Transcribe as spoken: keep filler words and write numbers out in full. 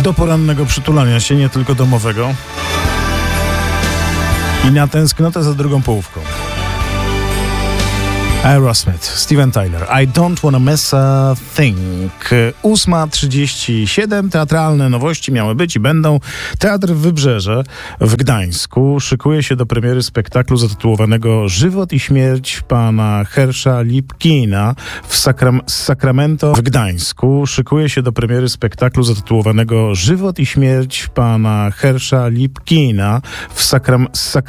do porannego przytulania się, nie tylko domowego, i na tęsknotę za drugą połówką. Aerosmith, Steven Tyler, I don't wanna miss a thing. ósma trzydzieści siedem, teatralne nowości miały być i będą. Teatr Wybrzeże w Gdańsku szykuje się do premiery spektaklu zatytułowanego Żywot i śmierć pana Hersza Lipkina w Sakram- Sacramento w Gdańsku. Szykuje się do premiery spektaklu zatytułowanego Żywot i śmierć pana Hersza Lipkina w Sakram- Sacramento